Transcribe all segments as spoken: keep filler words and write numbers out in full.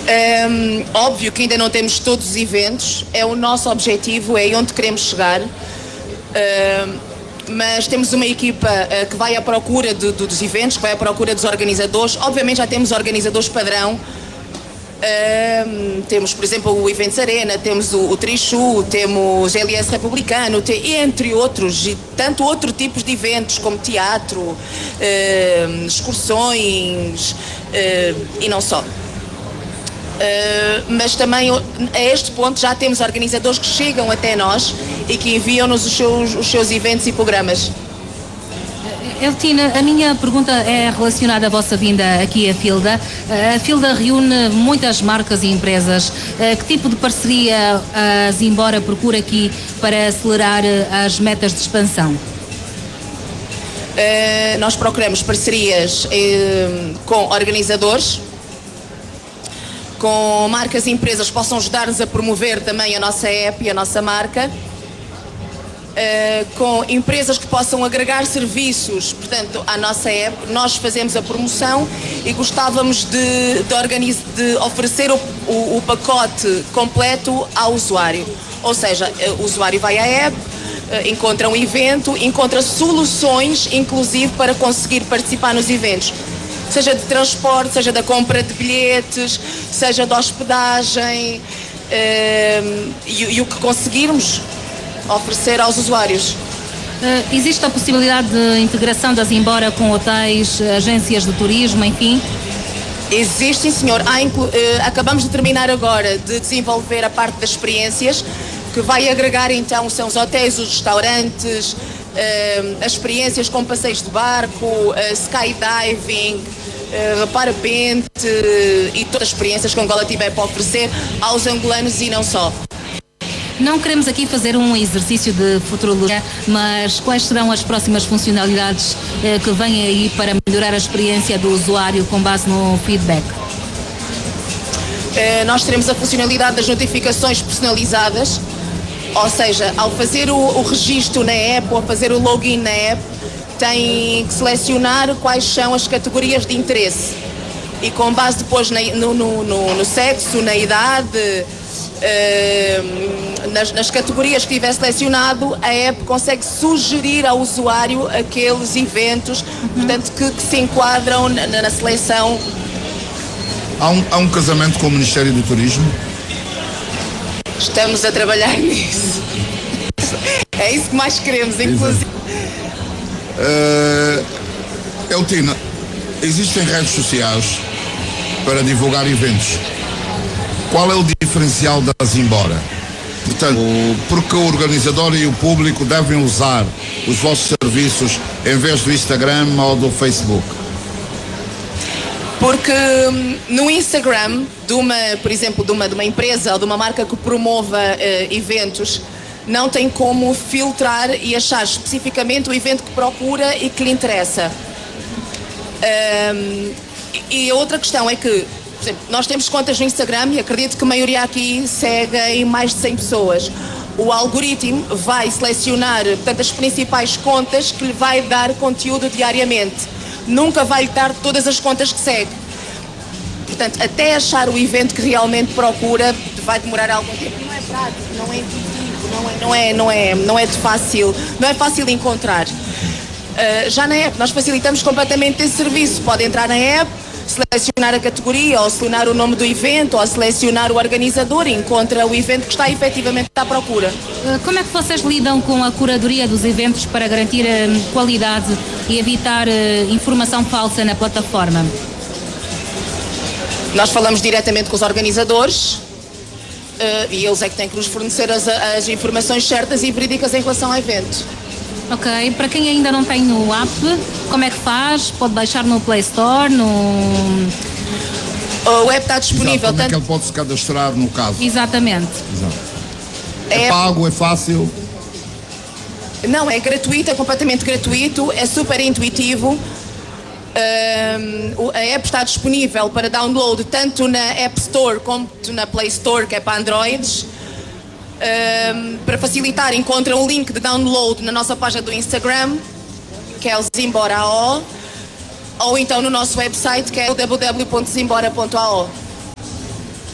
Um, óbvio que ainda não temos todos os eventos, é o nosso objetivo, é onde queremos chegar. Um, mas temos uma equipa uh, que vai à procura de, de, dos eventos, que vai à procura dos organizadores. Obviamente já temos organizadores padrão. Um, temos, por exemplo, o Eventos Arena, temos o, o Trichu, temos o G L S Republicano, te, entre outros, e tanto outros tipos de eventos como teatro, uh, excursões uh, e não só. Uh, mas também a este ponto já temos organizadores que chegam até nós e que enviam-nos os seus, os seus eventos e programas. Eltina, a minha pergunta é relacionada à vossa vinda aqui à Filda. A Filda reúne muitas marcas e empresas. Que tipo de parceria a Zimbora procura aqui para acelerar as metas de expansão? Uh, nós procuramos parcerias uh, com organizadores, com marcas e empresas que possam ajudar-nos a promover também a nossa app e a nossa marca. Uh, com empresas que possam agregar serviços, portanto, à nossa app. Nós fazemos a promoção e gostávamos de, de, organiz, de oferecer o, o, o pacote completo ao usuário. Ou seja, o usuário vai à app, uh, encontra um evento, encontra soluções, inclusive, para conseguir participar nos eventos. Seja de transporte, seja da compra de bilhetes, seja de hospedagem, uh, e, e o que conseguirmos oferecer aos usuários. Uh, existe a possibilidade de integração da Zimbora com hotéis, agências de turismo, enfim? Existe, sim, senhor. Há, inclu- uh, acabamos de terminar agora de desenvolver a parte das experiências, que vai agregar então são os hotéis, os restaurantes, uh, as experiências com passeios de barco, uh, skydiving, uh, parapente uh, e todas as experiências que Angola tiver para oferecer aos angolanos e não só. Não queremos aqui fazer um exercício de futurologia, mas quais serão as próximas funcionalidades eh, que vêm aí para melhorar a experiência do usuário com base no feedback? Eh, nós teremos a funcionalidade das notificações personalizadas, ou seja, ao fazer o, o registro na app ou a fazer o login na app, tem que selecionar quais são as categorias de interesse e com base depois na, no, no, no, no sexo, na idade, Uh, nas, nas categorias que tiver selecionado, a app consegue sugerir ao usuário aqueles eventos, uhum. portanto, que, que se enquadram na, na seleção. Há um, há um casamento com o Ministério do Turismo? Estamos a trabalhar nisso. É isso que mais queremos, inclusive. Uh, Eltina, existem redes sociais para divulgar eventos. Qual é o diferencial da Zimbora? Portanto, porque o organizador e o público devem usar os vossos serviços em vez do Instagram ou do Facebook? Porque no Instagram, de uma, por exemplo, de uma, de uma empresa ou de uma marca que promova uh, eventos, não tem como filtrar e achar especificamente o evento que procura e que lhe interessa. Um, e a outra questão é que, por exemplo, nós temos contas no Instagram e acredito que a maioria aqui segue em mais de cem pessoas. O algoritmo vai selecionar, portanto, as principais contas que lhe vai dar conteúdo diariamente. Nunca vai lhe dar todas as contas que segue. Portanto, até achar o evento que realmente procura, vai demorar algum tempo. Não é prático, não é intuitivo, não é, não é, não é, não é de fácil, não é fácil encontrar. Uh, já na app, nós facilitamos completamente esse serviço. Pode entrar na app, selecionar a categoria, ou selecionar o nome do evento, ou selecionar o organizador e encontra o evento que está efetivamente à procura. Como é que vocês lidam com a curadoria dos eventos para garantir uh, qualidade e evitar uh, informação falsa na plataforma? Nós falamos diretamente com os organizadores uh, e eles é que têm que nos fornecer as, as informações certas e verídicas em relação ao evento. Ok, para quem ainda não tem no app, como é que faz? Pode baixar no Play Store, no... O app está disponível. Exato, como tanto... é que ele pode se cadastrar no caso? Exatamente. Exato. É, é pago, é fácil? Não, é gratuito, é completamente gratuito, é super intuitivo. Um, a app está disponível para download tanto na App Store como na Play Store, que é para Androids. Um, para facilitar, encontra um link de download na nossa página do Instagram, que é o Zimbora A O, ou então no nosso website, que é o w w w ponto zimbora ponto a o.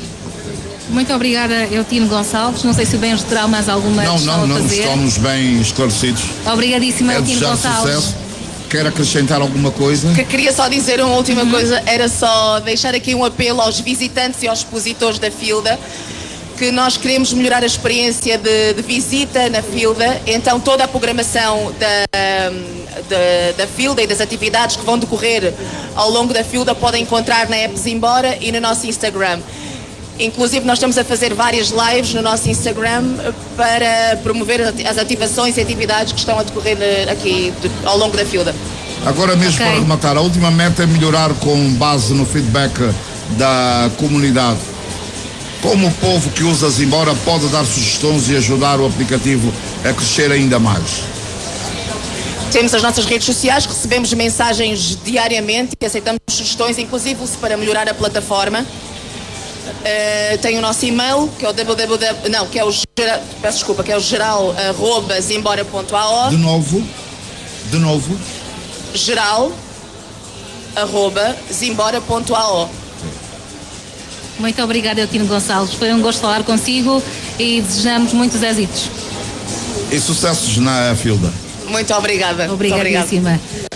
Muito obrigada, Eutino Gonçalves. Não sei se o Benjo terá mais alguma Não, questão não, não, a fazer. estamos bem esclarecidos. Obrigadíssima, É Eutino desejar Gonçalves. sucesso. Quer acrescentar alguma coisa? Que queria só dizer uma última uhum. coisa, era só deixar aqui um apelo aos visitantes e aos expositores da Filda, que nós queremos melhorar a experiência de, de visita na Filda, então toda a programação da, da, da Filda e das atividades que vão decorrer ao longo da Filda podem encontrar na app Zimbora e no nosso Instagram. Inclusive nós estamos a fazer várias lives no nosso Instagram para promover as ativações e atividades que estão a decorrer aqui ao longo da Filda. Agora mesmo okay. para rematar, a última meta é melhorar com base no feedback da comunidade. Como o povo que usa Zimbora pode dar sugestões e ajudar o aplicativo a crescer ainda mais? Temos as nossas redes sociais, recebemos mensagens diariamente e aceitamos sugestões, inclusive para melhorar a plataforma. Uh, tem o nosso e-mail, que é o www, não, que é o geral, peço desculpa, que é o geral arroba zimbora ponto a o. De novo, de novo. Geral arroba zimbora ponto a o. Muito obrigada, Eutino Gonçalves. Foi um gosto falar consigo e desejamos muitos êxitos. E sucessos na Filda. Muito obrigada. Obrigadíssima.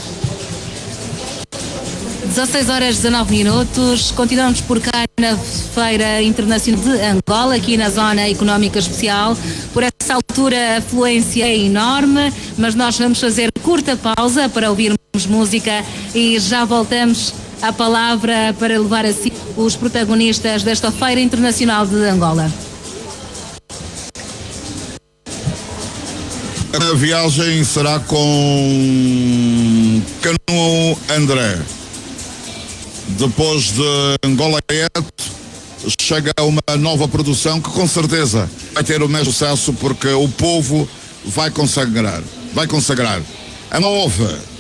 dezasseis horas e dezanove minutos, continuamos por cá na Feira Internacional de Angola, aqui na Zona Económica Especial. Por essa altura a afluência é enorme, mas nós vamos fazer curta pausa para ouvirmos música e já voltamos à palavra para levar a si os protagonistas desta Feira Internacional de Angola. A viagem será com Cano André. Depois de Angola Et, chega uma nova produção que com certeza vai ter o mesmo sucesso porque o povo vai consagrar, vai consagrar a nova